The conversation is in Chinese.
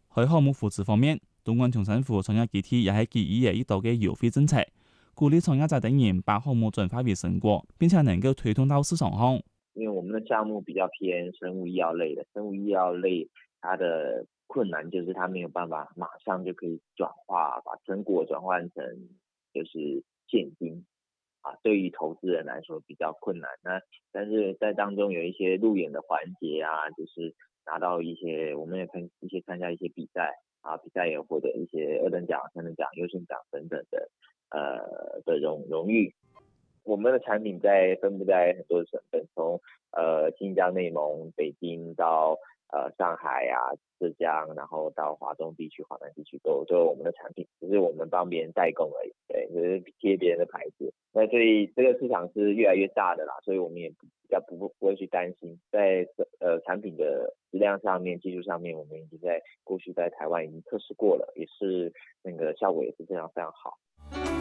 喺項目扶持方面，東莞重新府創業基地也係基於一道嘅優惠政策，鼓勵創業者等人把項目轉化為成果，並且能夠推動到市場上。 因為我們的項目比較偏生物醫藥類的，生物醫藥類它的困難就是它沒有辦法馬上就可以轉化，把成果轉換成就是現金啊，對於投資人來說比較困難。但是在當中有一些路演的環節啊，就是拿到一些，我們也參加一些比賽啊，比賽也獲得一些2等獎、3等獎、優勝獎等等的榮譽。我們的產品分布在很多省份，從新疆、內蒙、北京到上海啊、浙江，然後到華東地區、華南地區都有我們的產品，只是我們幫別人代工而已，對，就是貼別人的牌子。那所以這個市場是越來越大的啦，所以我們也比較不會去擔心，在產品的質量上面、技術上面，我們已經在過去在台灣已經測試過了，也是那個效果也是非常非常好。